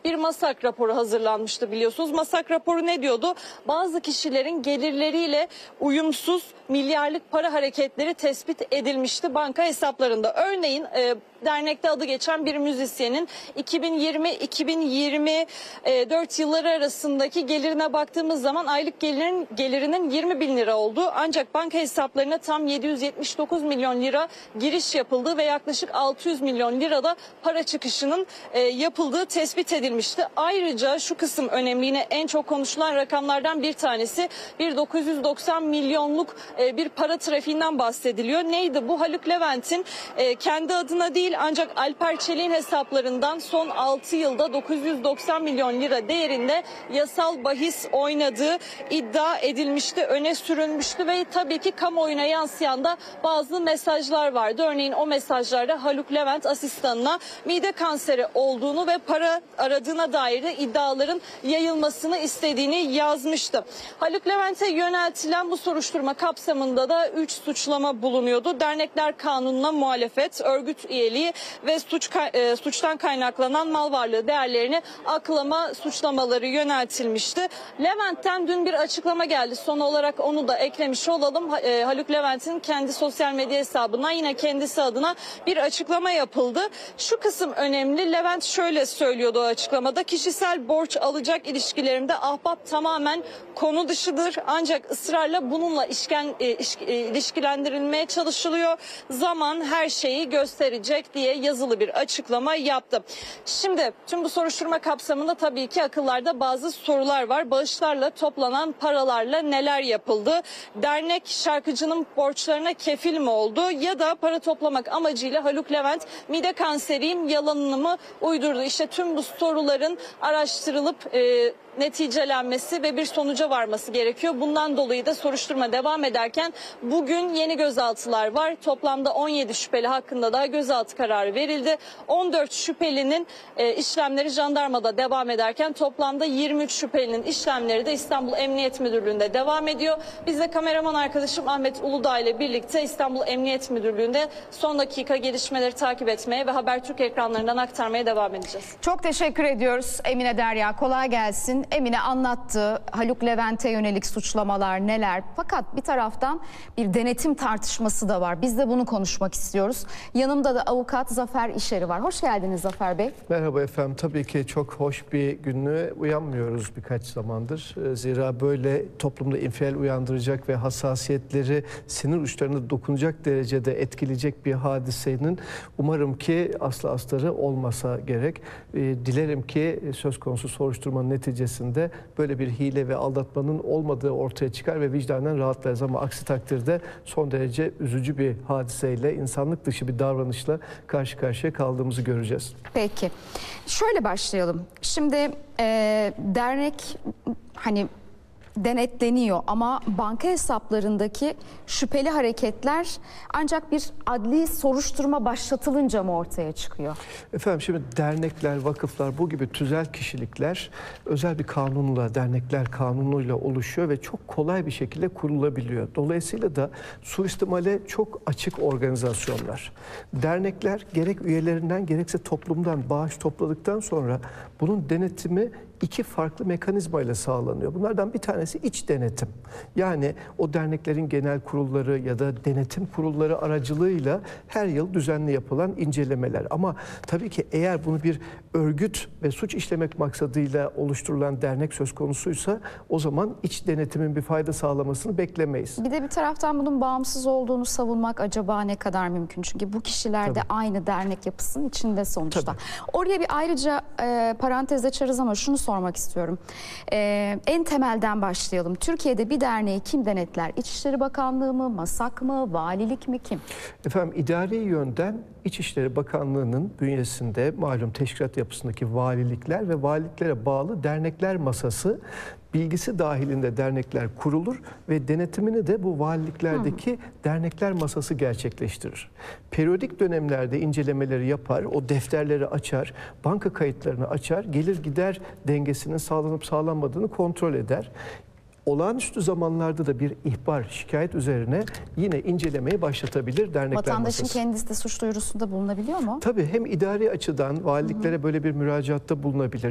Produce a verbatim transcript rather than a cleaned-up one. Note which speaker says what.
Speaker 1: bir MASAK raporu hazırlanmıştı biliyorsunuz. MASAK raporu ne diyordu? Bazı kişilerin gelirleriyle uyumsuz milyarlık para hareketleri tespit edilmişti banka hesaplarında. Örneğin e, dernekte adı geçen bir müzisyenin iki bin yirmi iki bin yirmi dört yılları arasındaki gelirine baktığımız zaman aylık gelirin, gelirinin yirmi bin lira olduğu, ancak banka hesaplarına tam yedi yüz yetmiş dokuz milyon lira giriş yapıldığı ve yaklaşık altı yüz milyon lirada para çıkışının e, yapıldığı tespit edilmişti. Ayrıca şu kısım önemli, yine en çok konuşulan rakamlardan bir tanesi, bir dokuz yüz doksan milyonluk e, bir para trafiğinden bahsediliyor. Neydi bu? Haluk Levent'in e, kendi adına değil ancak Alper Çelik'in hesaplarından son altı yılda dokuz yüz doksan milyon lira değerinde yasal bahis oynadığı iddia edilmişti, öne sürülmüştü ve tabii ki kamuoyuna yansıyan da bazı mesajlar vardı. Örneğin o mesajlarda Haluk Levent asistanına mide kanseri olduğunu ve para aradığına dair de iddiaların yayılmasını istediğini yazmıştı. Haluk Levent'e yöneltilen bu soruşturma kapsamında da üç suçlama bulunuyordu. Dernekler Kanunu'na muhalefet, örgüt üyeliği ve suç e, suçtan kaynaklanan mal varlığı değerlerini aklama suçlamaları yöneltilmişti. Levent'ten dün bir açıklama geldi. Son olarak onu da eklemiş olalım. E, Haluk Levent'in kendi sosyal medya hesabına yine kendisi adına bir açıklama yapıldı. Şu kısım önemli. Levent şöyle söylüyordu o açıklamada: kişisel borç alacak ilişkilerimde ahbap tamamen konu dışıdır. Ancak ısrarla bununla işken, e, iş, e, ilişkilendirilmeye çalışılıyor. Zaman her şeyi gösterecek diye yazılı bir açıklama yaptı. Şimdi tüm bu soruşturma kapsamında tabii ki akıllarda bazı sorular var. Bağışlarla toplanan paralarla neler yapıldı? Dernek şarkıcının borçlarına kefil mi oldu? Ya da para toplamak amacıyla Haluk Levent mide kanseriyim yalanını mı uydurdu? İşte tüm bu soruların araştırılıp e, neticelenmesi ve bir sonuca varması gerekiyor. Bundan dolayı da soruşturma devam ederken bugün yeni gözaltılar var. Toplamda on yedi şüpheli hakkında da gözaltı kararı verildi. on dört şüphelinin e, işlemleri jandarmada devam ederken toplamda yirmi üç şüphelinin işlemleri de İstanbul Emniyet Müdürlüğü'nde devam ediyor. Biz de kameraman arkadaşım Ahmet Uludağ ile birlikte İstanbul Emniyet Müdürlüğü'nde son dakika gelişmeleri takip etmeye ve Habertürk ekranlarından aktarmaya devam edeceğiz.
Speaker 2: Çok teşekkür ediyoruz Emine Derya. Kolay gelsin. Emine anlattı Haluk Levent'e yönelik suçlamalar neler. Fakat bir taraftan bir denetim tartışması da var. Biz de bunu konuşmak istiyoruz. Yanımda da avukat Zafer İşeri var. Hoş geldiniz Zafer Bey.
Speaker 3: Merhaba efendim. Tabii ki çok hoş bir günlüğe uyanmıyoruz birkaç zamandır. Zira böyle toplumda infial uyandıracak ve hassasiyetleri sinir uçlarına dokunacak derecede etkileyecek bir hadisenin umarım ki aslı astarı olmasa gerek. Dilerim ki söz konusu soruşturmanın neticesinde böyle bir hile ve aldatmanın olmadığı ortaya çıkar ve vicdanen rahatlarız, ama aksi takdirde son derece üzücü bir hadiseyle, insanlık dışı bir davranışla karşı karşıya kaldığımızı göreceğiz.
Speaker 2: Peki. Şöyle başlayalım. Şimdi e, dernek hani denetleniyor ama banka hesaplarındaki şüpheli hareketler ancak bir adli soruşturma başlatılınca mı ortaya çıkıyor?
Speaker 3: Efendim şimdi dernekler, vakıflar, bu gibi tüzel kişilikler özel bir kanunla, dernekler kanunuyla oluşuyor ve çok kolay bir şekilde kurulabiliyor. Dolayısıyla da suistimale çok açık organizasyonlar. Dernekler gerek üyelerinden gerekse toplumdan bağış topladıktan sonra bunun denetimi iki farklı mekanizmayla sağlanıyor. Bunlardan bir tanesi iç denetim. Yani o derneklerin genel kurulları ya da denetim kurulları aracılığıyla her yıl düzenli yapılan incelemeler. Ama tabii ki eğer bunu bir örgüt ve suç işlemek maksadıyla oluşturulan dernek söz konusuysa o zaman iç denetimin bir fayda sağlamasını beklemeyiz.
Speaker 2: Bir de bir taraftan bunun bağımsız olduğunu savunmak acaba ne kadar mümkün? Çünkü bu kişiler de
Speaker 3: Tabii.
Speaker 2: aynı dernek yapısının içinde sonuçta.
Speaker 3: Tabii.
Speaker 2: Oraya bir ayrıca e, parantez açarız ama şunu sormak istiyorum. E, en temelden başlayalım. Türkiye'de bir derneği kim denetler? İçişleri Bakanlığı mı, MASAK mı, valilik mi, kim?
Speaker 3: Efendim idari yönden İçişleri Bakanlığı'nın bünyesinde malum teşkilat yapısındaki valilikler ve valiliklere bağlı dernekler masası, bilgisi dahilinde dernekler kurulur ve denetimini de bu valiliklerdeki Hı. dernekler masası gerçekleştirir. Periyodik dönemlerde incelemeleri yapar, o defterleri açar, banka kayıtlarını açar, gelir gider dengesinin sağlanıp sağlanmadığını kontrol eder. Olağanüstü zamanlarda da bir ihbar, şikayet üzerine yine incelemeyi başlatabilir dernekler
Speaker 2: Vatandaşın
Speaker 3: masası.
Speaker 2: kendisi de suç duyurusunda bulunabiliyor mu?
Speaker 3: Tabii hem idari açıdan valiliklere böyle bir müracaatta bulunabilir.